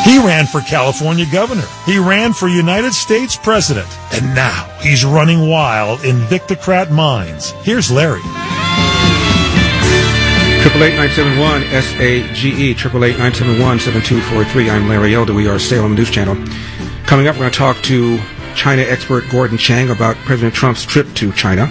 He ran for California governor. He ran for United States president. And now he's running wild in Victocrat minds. Here's Larry. 888-971-SAGE, 888-971-7243. I'm Larry Elder. We are Salem News Channel. Coming up, we're going to talk to China expert Gordon Chang about President Trump's trip to China.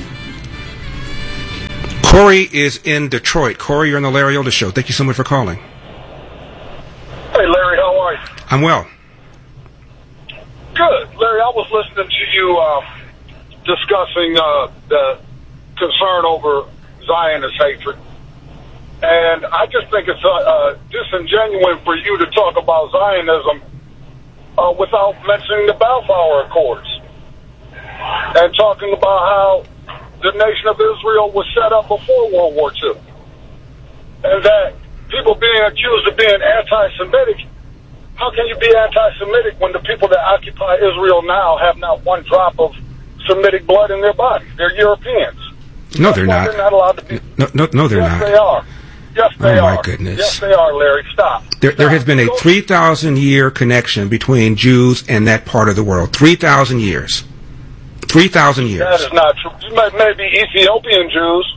Corey is in Detroit. Corey, you're on the Larry Elder Show. Thank you so much for calling. Hey, Larry, how are you? I'm well. Good. Larry, I was listening to you discussing the concern over Zionist hatred. And I just think it's disingenuous for you to talk about Zionism without mentioning the Balfour Accords and talking about how the nation of Israel was set up before World War II. And that people being accused of being anti-Semitic, how can you be anti-Semitic when the people that occupy Israel now have not one drop of Semitic blood in their body? They're Europeans. No, they're not. They're not allowed to be. No, they're not. Yes, they are. Yes, they are. Oh, my goodness. Yes, they are, Larry. Stop. There has been a 3,000-year connection between Jews and that part of the world. 3,000 years. 3,000 years. That is not true. Maybe Ethiopian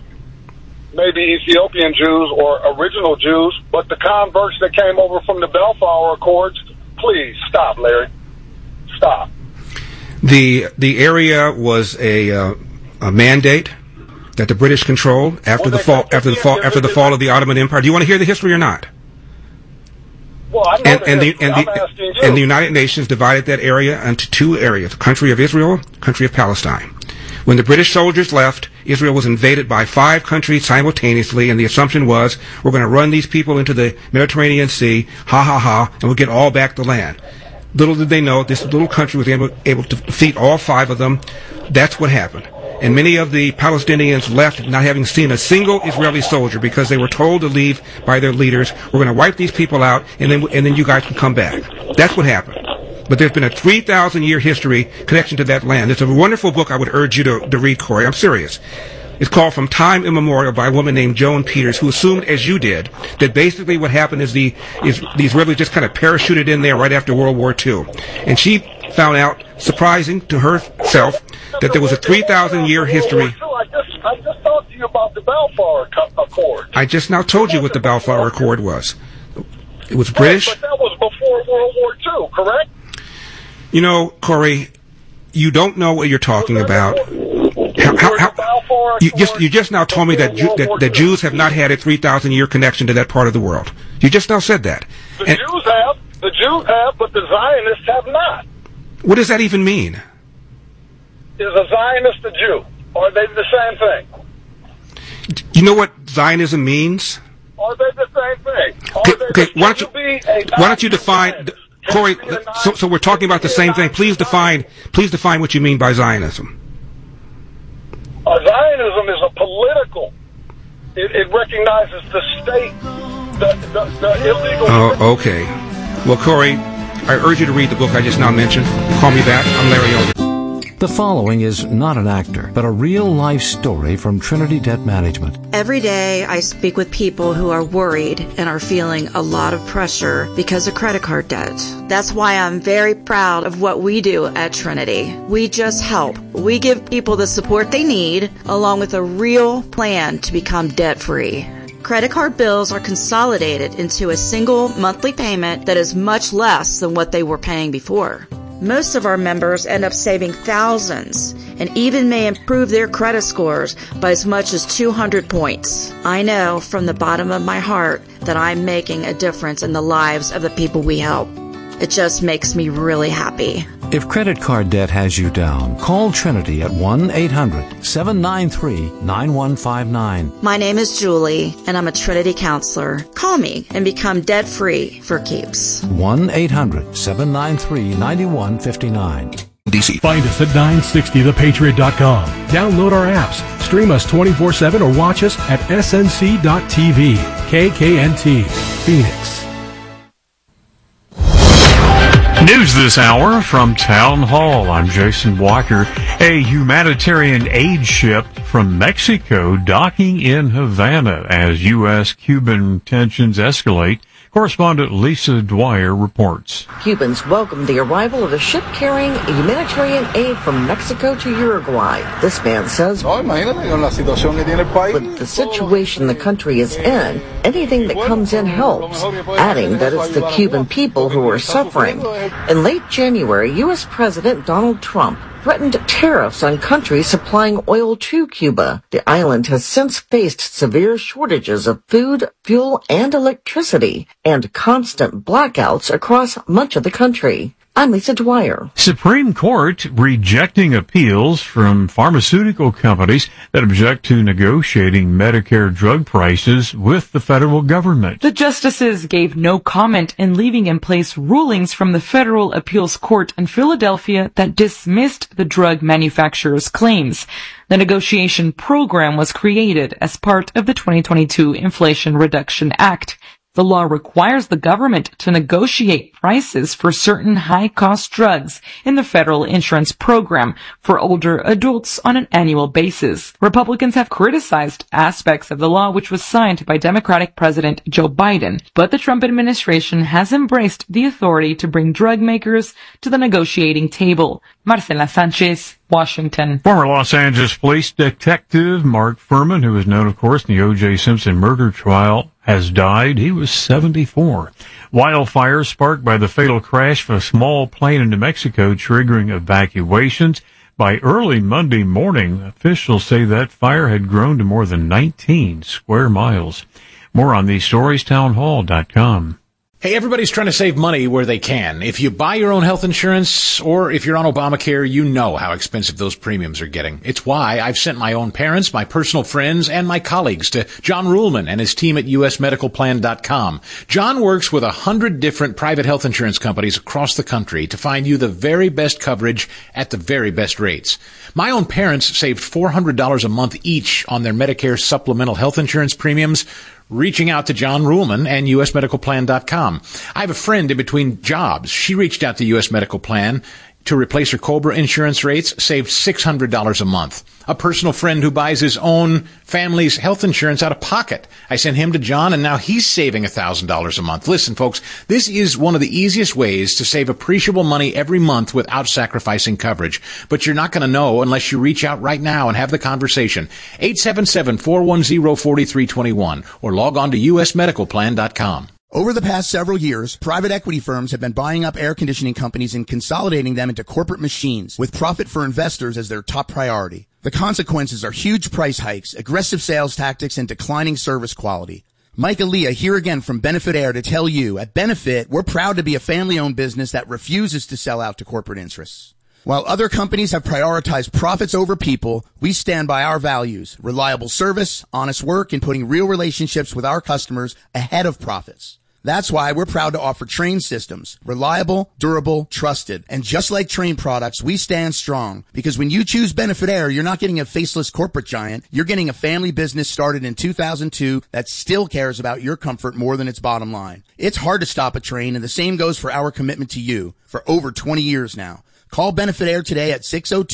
Jews or original Jews, but the converts that came over from the Balfour Accords, please stop, Larry. Stop. The area was a mandate that the British controlled after the fall of the Ottoman Empire. Do you want to hear the history or not? Well, I know and the United Nations divided that area into two areas: country of Israel, country of Palestine. When the British soldiers left, Israel was invaded by 5 countries simultaneously, and the assumption was, we're going to run these people into the Mediterranean Sea, and we'll get all back the land. Little did they know, this little country was able to defeat all 5 of them. That's what happened. And many of the Palestinians left not having seen a single Israeli soldier because they were told to leave by their leaders. We're going to wipe these people out, and then you guys can come back. That's what happened. But there's been a 3,000-year history connection to that land. It's a wonderful book I would urge you to read, Corey. I'm serious. It's called From Time Immemorial by a woman named Joan Peters, who assumed, as you did, that basically what happened is the Israelis just kind of parachuted in there right after World War II. And she found out, surprising to herself, that there was a 3,000-year history. I just talked to you about the Balfour Accord. I just now told you what the Balfour Accord was. It was British. But that was before World War II, correct? You know, Corey, you don't know what you're talking about. You just now told me that Jews have not had a 3,000-year connection to that part of the world. You just now said that. The Jews have, but the Zionists have not. What does that even mean? Is a Zionist a Jew? Are they the same thing? You know what Zionism means? Are they the same thing? Okay, why don't you define... Corey, so we're talking about the same thing. Please define what you mean by Zionism. Zionism is a political. It recognizes the state, the illegal. Oh, okay. Well, Corey, I urge you to read the book I just now mentioned. Call me back. I'm Larry Elder. The following is not an actor, but a real-life story from Trinity Debt Management. Every day I speak with people who are worried and are feeling a lot of pressure because of credit card debt. That's why I'm very proud of what we do at Trinity. We just help. We give people the support they need, along with a real plan to become debt-free. Credit card bills are consolidated into a single monthly payment that is much less than what they were paying before. Most of our members end up saving thousands and even may improve their credit scores by as much as 200 points. I know from the bottom of my heart that I'm making a difference in the lives of the people we help. It just makes me really happy. If credit card debt has you down, call Trinity at 1-800-793-9159. My name is Julie, and I'm a Trinity counselor. Call me and become debt-free for keeps. 1-800-793-9159. DC. Find us at 960thepatriot.com. Download our apps, stream us 24/7, or watch us at snc.tv. KKNT, Phoenix. News this hour from Town Hall. I'm Jason Walker. A humanitarian aid ship from Mexico docking in Havana as U.S.-Cuban tensions escalate. Correspondent Lisa Dwyer reports. Cubans welcomed the arrival of a ship carrying humanitarian aid from Mexico to Uruguay. This man says, with the situation the country is in, anything that comes in helps, adding that it's the Cuban people who are suffering. In late January, U.S. President Donald Trump threatened tariffs on countries supplying oil to Cuba. The island has since faced severe shortages of food, fuel, and electricity, and constant blackouts across much of the country. I'm Lisa Dwyer. Supreme Court rejecting appeals from pharmaceutical companies that object to negotiating Medicare drug prices with the federal government. The justices gave no comment in leaving in place rulings from the Federal Appeals Court in Philadelphia that dismissed the drug manufacturer's claims. The negotiation program was created as part of the 2022 Inflation Reduction Act. The law requires the government to negotiate prices for certain high-cost drugs in the federal insurance program for older adults on an annual basis. Republicans have criticized aspects of the law which was signed by Democratic President Joe Biden, but the Trump administration has embraced the authority to bring drug makers to the negotiating table. Marcela Sanchez, Washington. Former Los Angeles police detective Mark Furman, who is known, of course, in the O.J. Simpson murder trial, has died. He was 74. Wildfires sparked by the fatal crash of a small plane in New Mexico triggering evacuations. By early Monday morning, officials say that fire had grown to more than 19 square miles. More on these stories, townhall.com. Hey, everybody's trying to save money where they can. If you buy your own health insurance or if you're on Obamacare, you know how expensive those premiums are getting. It's why I've sent my own parents, my personal friends, and my colleagues to John Ruhlman and his team at usmedicalplan.com. John works with 100 different private health insurance companies across the country to find you the very best coverage at the very best rates. My own parents saved $400 a month each on their Medicare supplemental health insurance premiums, reaching out to John Ruhlman and usmedicalplan.com. I have a friend in between jobs. She reached out to US Medical Plan to replace her COBRA insurance rates, saved $600 a month. A personal friend who buys his own family's health insurance out of pocket. I sent him to John, and now he's saving $1,000 a month. Listen, folks, this is one of the easiest ways to save appreciable money every month without sacrificing coverage. But you're not going to know unless you reach out right now and have the conversation. 877-410-4321 or log on to usmedicalplan.com. Over the past several years, private equity firms have been buying up air conditioning companies and consolidating them into corporate machines with profit for investors as their top priority. The consequences are huge price hikes, aggressive sales tactics, and declining service quality. Mike Aaliyah here again from Benefit Air to tell you, at Benefit, we're proud to be a family-owned business that refuses to sell out to corporate interests. While other companies have prioritized profits over people, we stand by our values, reliable service, honest work, and putting real relationships with our customers ahead of profits. That's why we're proud to offer Trane systems. Reliable, durable, trusted. And just like Trane products, we stand strong. Because when you choose Benefit Air, you're not getting a faceless corporate giant. You're getting a family business started in 2002 that still cares about your comfort more than its bottom line. It's hard to stop a train, and the same goes for our commitment to you for over 20 years now. Call Benefit Air today at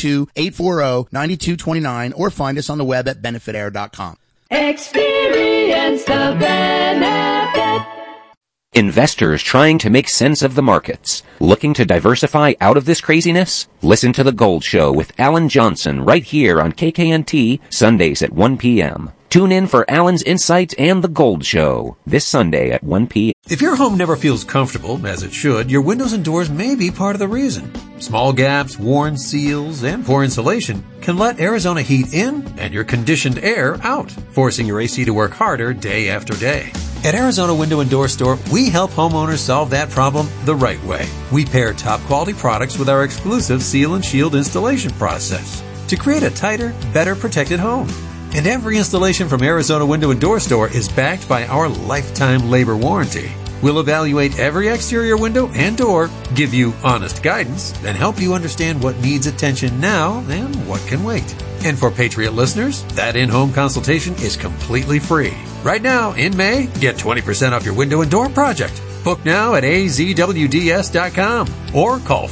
602-840-9229 or find us on the web at benefitair.com. Experience the benefit. Investors trying to make sense of the markets. Looking to diversify out of this craziness? Listen to The Gold Show with Alan Johnson right here on KKNT, Sundays at 1 p.m. Tune in for Alan's insights and The Gold Show this Sunday at 1 p.m. If your home never feels comfortable, as it should, your windows and doors may be part of the reason. Small gaps, worn seals, and poor insulation can let Arizona heat in and your conditioned air out, forcing your AC to work harder day after day. At Arizona Window and Door Store, we help homeowners solve that problem the right way. We pair top quality products with our exclusive Seal and Shield installation process to create a tighter, better protected home. And every installation from Arizona Window and Door Store is backed by our lifetime labor warranty. We'll evaluate every exterior window and door, give you honest guidance, and help you understand what needs attention now and what can wait. And for Patriot listeners, that in-home consultation is completely free. Right now, in May, get 20% off your window and door project. Book now at azwds.com or call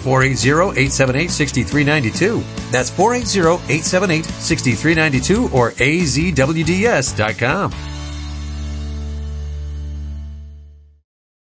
480-878-6392. That's 480-878-6392 or azwds.com.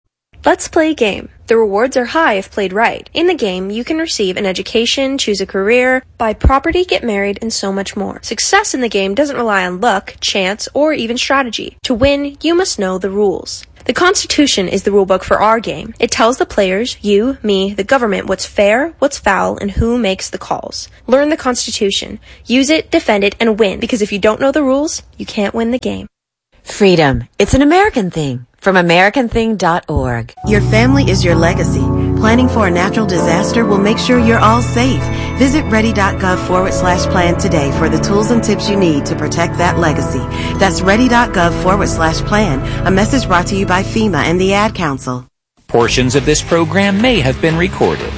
Let's play a game. The rewards are high if played right. In the game, you can receive an education, choose a career, buy property, get married, and so much more. Success in the game doesn't rely on luck, chance, or even strategy. To win, you must know the rules. The Constitution is the rulebook for our game. It tells the players, you, me, the government, what's fair, what's foul, and who makes the calls. Learn the Constitution. Use it, defend it, and win, because if you don't know the rules, you can't win the game. Freedom. It's an American thing. From AmericanThing.org. Your family is your legacy. Planning for a natural disaster will make sure you're all safe. Visit ready.gov/plan today for the tools and tips you need to protect that legacy. That's ready.gov/plan. A message brought to you by FEMA and the Ad Council. Portions of this program may have been recorded.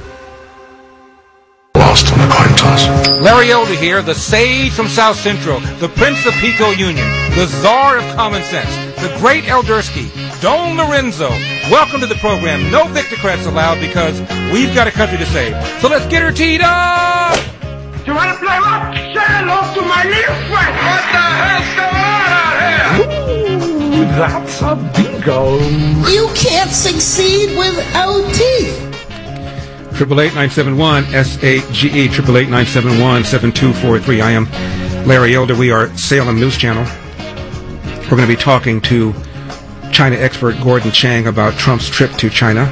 Lost in the coin toss. Larry Elder here, the sage from South Central, the Prince of Pico Union, the Czar of Common Sense, the great Eldersky, Don Lorenzo. Welcome to the program. No Victocrats allowed because we've got a country to save. So let's get her teed up! You want to play rock? Say hello to my little friend. What the hell's going on out here? Ooh, that's a bingo. You can't succeed without teeth. 888-971 SAGE 888-971-7243. I am Larry Elder. We are Salem News Channel. We're going to be talking to China expert Gordon Chang about Trump's trip to China.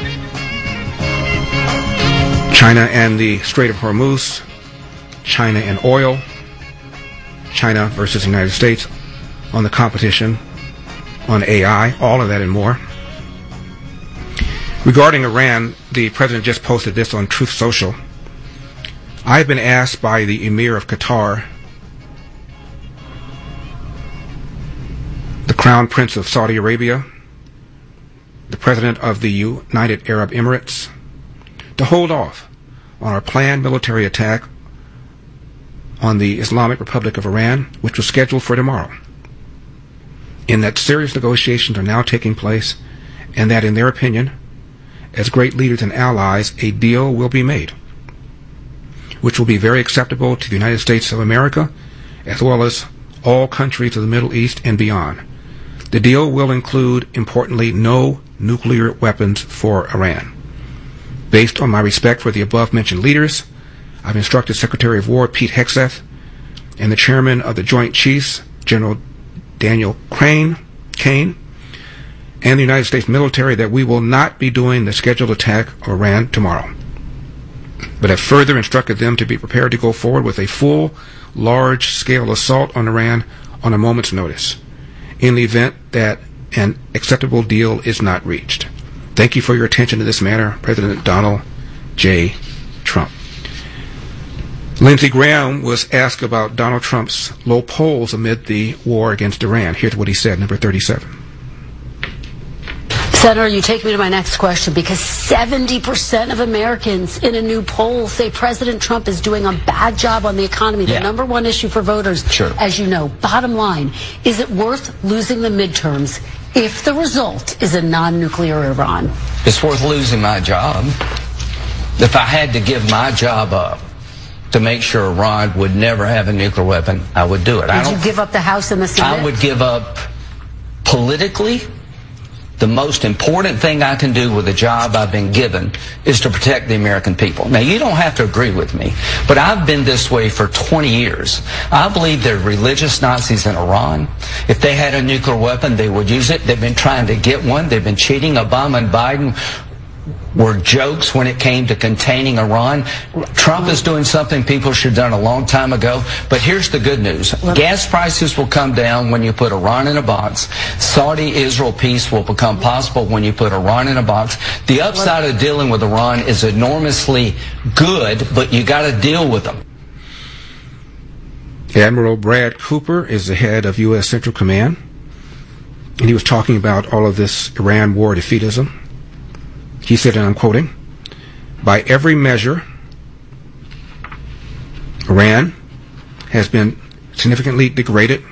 China and the Strait of Hormuz, China and oil, China versus the United States on the competition, on AI, all of that and more. Regarding Iran, the president just posted this on Truth Social. I've been asked by the Emir of Qatar, the Crown Prince of Saudi Arabia, the President of the United Arab Emirates, to hold off on our planned military attack on the Islamic Republic of Iran, which was scheduled for tomorrow. In that serious negotiations are now taking place, and that, in their opinion, as great leaders and allies, a deal will be made, which will be very acceptable to the United States of America, as well as all countries of the Middle East and beyond. The deal will include, importantly, no nuclear weapons for Iran. Based on my respect for the above-mentioned leaders, I've instructed Secretary of War Pete Hegseth and the Chairman of the Joint Chiefs, General Daniel Crane, and the United States military that we will not be doing the scheduled attack of Iran tomorrow, but have further instructed them to be prepared to go forward with a full, large-scale assault on Iran on a moment's notice, in the event that an acceptable deal is not reached. Thank you for your attention to this matter, President Donald J. Trump. Lindsey Graham was asked about Donald Trump's low polls amid the war against Iran. Here's what he said, number 37. Senator, you take me to my next question, because 70% of Americans in a new poll say President Trump is doing a bad job on the economy, the number one issue for voters, as you know. Bottom line, is it worth losing the midterms if the result is a non-nuclear Iran? It's worth losing my job. If I had to give my job up to make sure Iran would never have a nuclear weapon, I would do it. Would you give up the House and the Senate? I would give up politically. The most important thing I can do with the job I've been given is to protect the American people. Now, you don't have to agree with me, but I've been this way for 20 years. I believe they're religious Nazis in Iran. If they had a nuclear weapon, they would use it. They've been trying to get one. They've been cheating. Obama and Biden were jokes when it came to containing Iran. Trump is doing something people should have done a long time ago. But here's the good news. Gas prices will come down when you put Iran in a box. Saudi-Israel peace will become possible when you put Iran in a box. The upside of dealing with Iran is enormously good, but you got to deal with them. Admiral Brad Cooper is the head of U.S. Central Command, and he was talking about all of this Iran war defeatism. He said, and I'm quoting, "By every measure, Iran has been significantly degraded.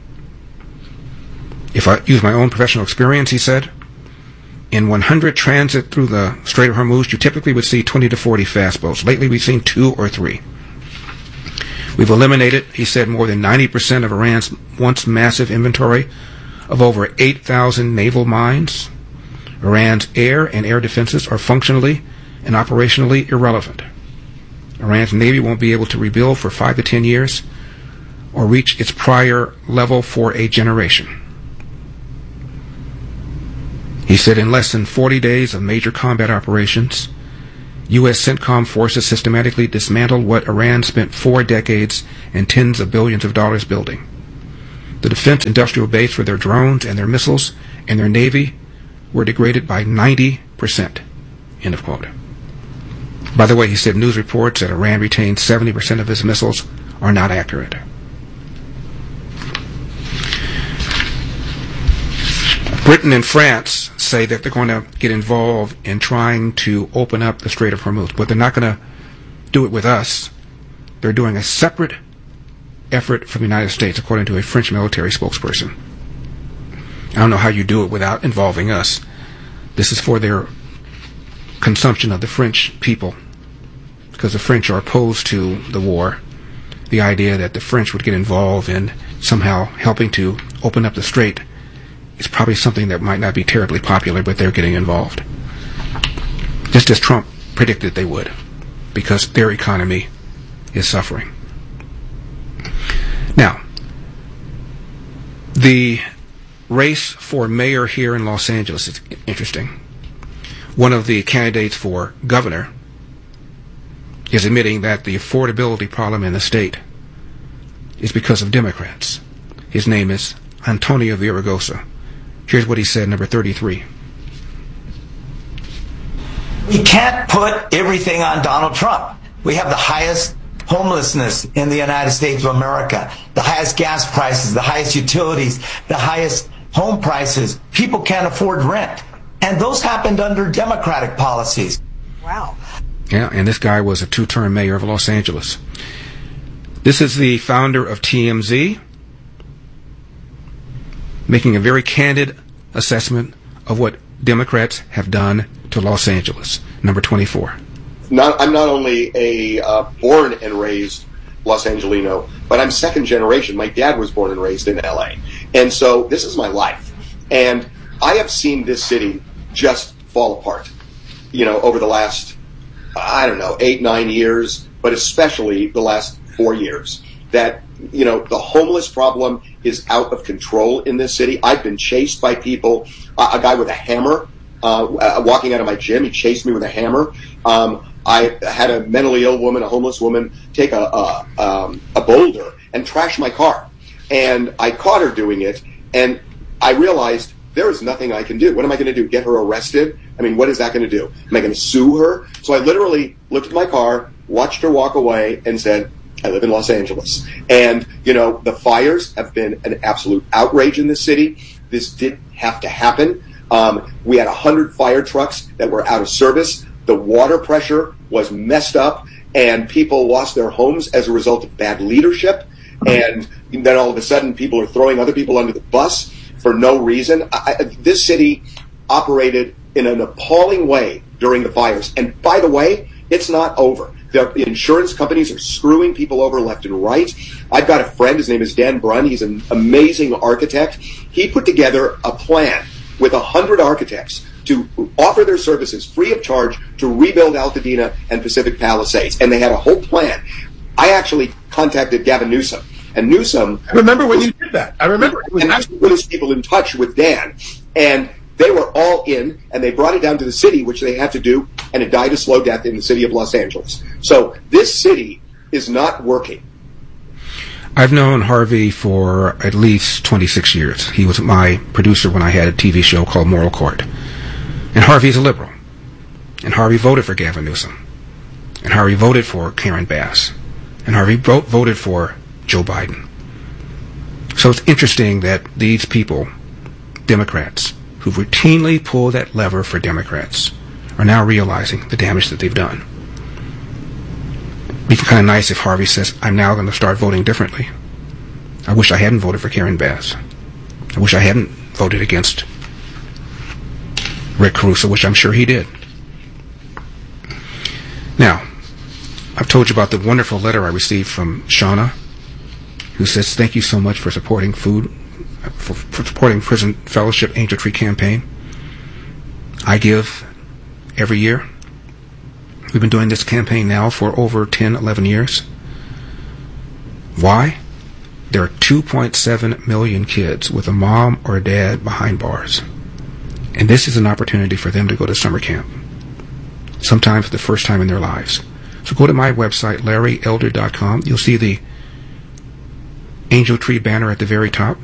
If I use my own professional experience," he said, "in 100 transit through the Strait of Hormuz, you typically would see 20 to 40 fast boats. Lately, we've seen 2 or 3. We've eliminated," he said, "more than 90% of Iran's once massive inventory of over 8,000 naval mines. Iran's air and air defenses are functionally and operationally irrelevant. Iran's Navy won't be able to rebuild for 5 to 10 years or reach its prior level for a generation. He said in less than 40 days of major combat operations, U.S. CENTCOM forces systematically dismantled what Iran spent 4 decades and tens of billions of dollars building. The defense industrial base for their drones and their missiles and their Navy were degraded by 90%. End of quote. By the way, he said news reports that Iran retained 70% of its missiles are not accurate. Britain and France say that they're going to get involved in trying to open up the Strait of Hormuz, but they're not going to do it with us. They're doing a separate effort from the United States, according to a French military spokesperson. I don't know how you do it without involving us. This is for their consumption of the French people, because the French are opposed to the war. The idea that the French would get involved in somehow helping to open up the strait is probably something that might not be terribly popular, but they're getting involved. Just as Trump predicted they would, because their economy is suffering. Now, the race for mayor here in Los Angeles is interesting. One of the candidates for governor is admitting that the affordability problem in the state is because of Democrats. His name is Antonio Villaraigosa. Here's what he said, number 33. We can't put everything on Donald Trump. We have the highest homelessness in the United States of America, the highest gas prices, the highest utilities, the highest home prices. People can't afford rent. And those happened under Democratic policies. Wow. Yeah, and this guy was a 2-term mayor of Los Angeles. This is the founder of TMZ, making a very candid assessment of what Democrats have done to Los Angeles. Number 24. I'm not only a born and raised Los Angelino, but I'm second generation. My dad was born and raised in L.A. And so this is my life. And I have seen this city just fall apart, over the last, 8, 9 years, but especially the last 4 years. That, the homeless problem is out of control in this city. I've been chased by people. A guy with a hammer, walking out of my gym, he chased me with a hammer. I had a mentally ill woman, a homeless woman, take a boulder and trash my car. And I caught her doing it, and I realized there is nothing I can do. What am I going to do? Get her arrested? I mean, what is that going to do? Am I going to sue her? So I literally looked at my car, watched her walk away, and said, I live in Los Angeles. And, the fires have been an absolute outrage in this city. This didn't have to happen. We had 100 fire trucks that were out of service. The water pressure was messed up, and people lost their homes as a result of bad leadership. And then all of a sudden, people are throwing other people under the bus for no reason. This city operated in an appalling way during the fires. And by the way, it's not over. The insurance companies are screwing people over left and right. I've got a friend, his name is Dan Brunn. He's an amazing architect. He put together a plan with 100 architects to offer their services free of charge to rebuild Altadena and Pacific Palisades. And they had a whole plan. I actually contacted Gavin Newsom. And Newsom... I remember when you did that. I remember. And I put his people in touch with Dan. And they were all in, and they brought it down to the city, which they had to do, and it died a slow death in the city of Los Angeles. So this city is not working. I've known Harvey for at least 26 years. He was my producer when I had a TV show called Moral Court. And Harvey's a liberal. And Harvey voted for Gavin Newsom. And Harvey voted for Karen Bass. And Harvey voted for Joe Biden. So it's interesting that these people, Democrats, who routinely pull that lever for Democrats, are now realizing the damage that they've done. It'd be kind of nice if Harvey says, I'm now going to start voting differently. I wish I hadn't voted for Karen Bass. I wish I hadn't voted against Rick Caruso, which I'm sure he did. Now, I've told you about the wonderful letter I received from Shauna, who says, thank you so much for supporting for supporting Prison Fellowship Angel Tree Campaign. I give every year. We've been doing this campaign now for over 10, 11 years. Why? There are 2.7 million kids with a mom or a dad behind bars. And this is an opportunity for them to go to summer camp. Sometimes for the first time in their lives. So go to my website, LarryElder.com. You'll see the Angel Tree banner at the very top.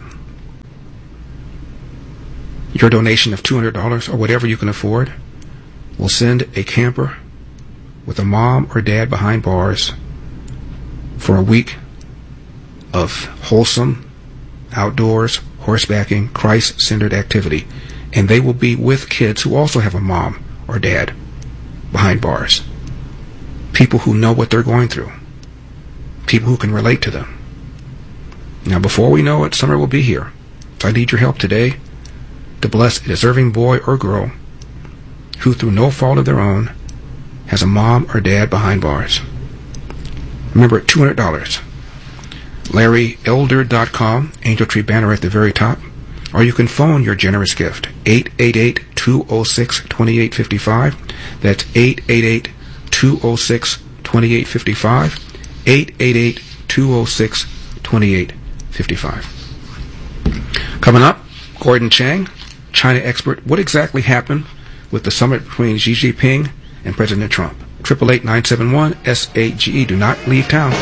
Your donation of $200 or whatever you can afford will send a camper with a mom or dad behind bars for a week of wholesome, outdoors, horsebacking, Christ-centered activity. And they will be with kids who also have a mom or dad behind bars. People who know what they're going through. People who can relate to them. Now, before we know it, summer will be here. So I need your help today to bless a deserving boy or girl who, through no fault of their own, has a mom or dad behind bars. Remember, $200. LarryElder.com, Angel Tree banner at the very top. Or you can phone your generous gift, 888-206-2855. That's 888-206-2855. 888-206-2855. Coming up, Gordon Chang, China expert. What exactly happened with the summit between Xi Jinping and President Trump? 888-971-SAGE. Do not leave town.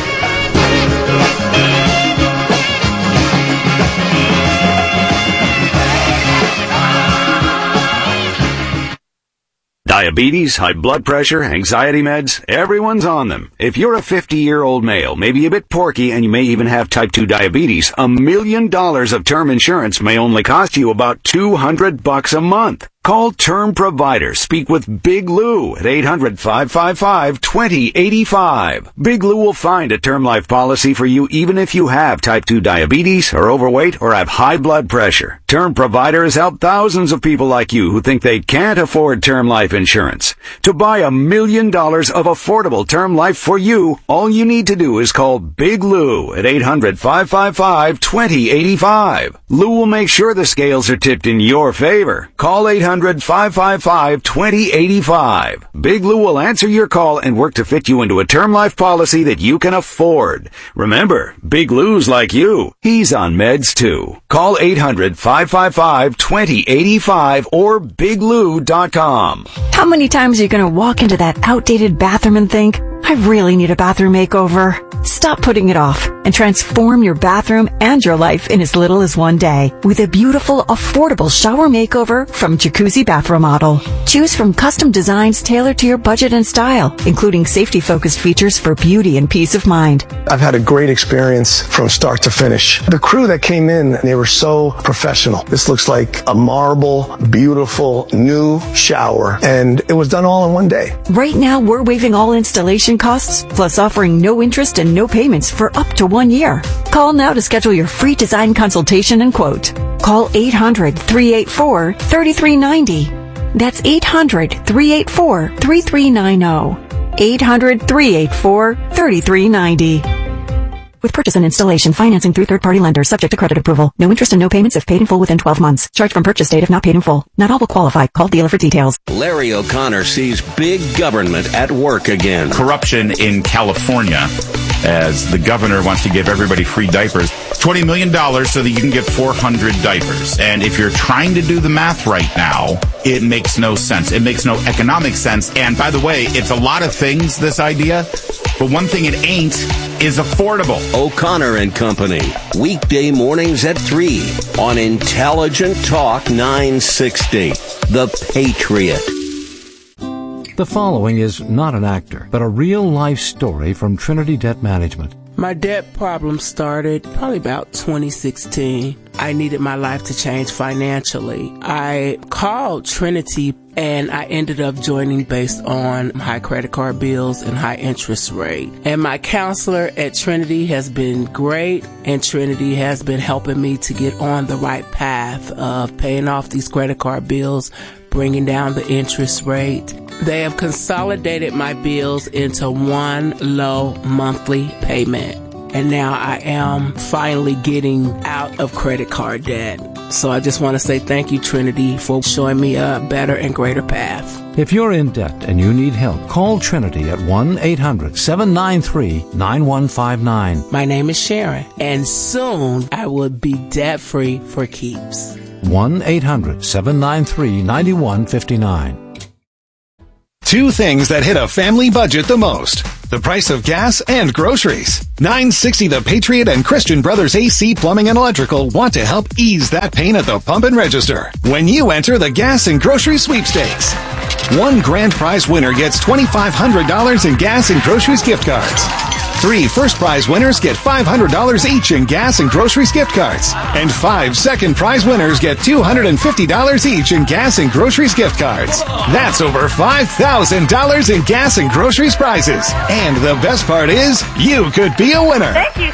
Diabetes, high blood pressure, anxiety meds, everyone's on them. If you're a 50-year-old male, maybe a bit porky, and you may even have type 2 diabetes, $1 million of term insurance may only cost you about $200 a month. Call Term Provider. Speak with Big Lou at 800-555-2085. Big Lou will find a term life policy for you even if you have type 2 diabetes, are overweight, or have high blood pressure. Term Provider has helped thousands of people like you who think they can't afford term life insurance. To buy $1 million of affordable term life for you, all you need to do is call Big Lou at 800-555-2085. Lou will make sure the scales are tipped in your favor. Call 800-555-2085. Big Lou will answer your call and work to fit you into a term life policy that you can afford. Remember, Big Lou's like you. He's on meds too. Call 800-555-2085 or biglou.com. How many times are you going to walk into that outdated bathroom and think, I really need a bathroom makeover? Stop putting it off and transform your bathroom and your life in as little as one day with a beautiful, affordable shower makeover from Jacuzzi Bath Remodel. Choose from custom designs tailored to your budget and style, including safety-focused features for beauty and peace of mind. I've had a great experience from start to finish. The crew that came in, they were so professional. This looks like a marble, beautiful, new shower, and it was done all in one day. Right now, we're waiving all installation costs, plus offering no interest and no payments for up to 1 year. Call now to schedule your free design consultation and quote. Call 800-384-3390. That's 800-384-3390. 800-384-3390. With purchase and installation financing through third-party lenders subject to credit approval. No interest and no payments if paid in full within 12 months. Charge from purchase date if not paid in full. Not all will qualify. Call dealer for details. Larry O'Connor sees big government at work again. Corruption in California, as the governor wants to give everybody free diapers. $20 million so that you can get 400 diapers. And if you're trying to do the math right now, it makes no sense. It makes no economic sense. And by the way, it's a lot of things, this idea, but one thing it ain't is affordable. O'Connor and Company, weekday mornings at 3 on Intelligent Talk 960. The Patriot. The following is not an actor, but a real-life story from Trinity Debt Management. My debt problem started probably about 2016. I needed my life to change financially. I called Trinity and I ended up joining based on high credit card bills and high interest rate. And my counselor at Trinity has been great, and Trinity has been helping me to get on the right path of paying off these credit card bills, bringing down the interest rate. They have consolidated my bills into one low monthly payment. And now I am finally getting out of credit card debt. So I just want to say thank you, Trinity, for showing me a better and greater path. If you're in debt and you need help, call Trinity at 1-800-793-9159. My name is Sharon, and soon I will be debt-free for keeps. 1-800-793-9159. Two things that hit a family budget the most: the price of gas and groceries. 960 The Patriot and Christian Brothers AC Plumbing and Electrical want to help ease that pain at the pump and register when you enter the gas and grocery sweepstakes. One grand prize winner gets $2,500 in gas and groceries gift cards. 3 first prize winners get $500 each in gas and groceries gift cards. And 5 second prize winners get $250 each in gas and groceries gift cards. That's over $5,000 in gas and groceries prizes. And the best part is, you could be a winner. Thank you